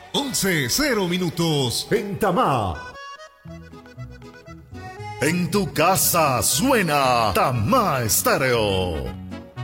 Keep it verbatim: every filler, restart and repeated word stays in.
once cero minutos en Tamá. En tu casa suena Tamá Estéreo.